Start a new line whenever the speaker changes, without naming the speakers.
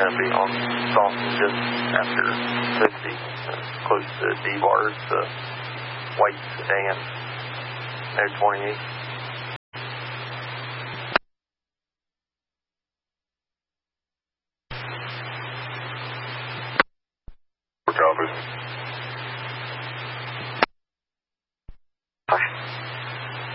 going to be on Staunton just after 60, close to D-Bars, White Sedan, Air 28.
Copy.